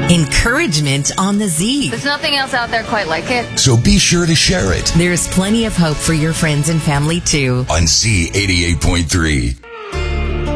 encouragement on the Z. There's nothing else out there quite like it. So be sure to share it There's plenty of hope for your friends and family, too. on Z88.3.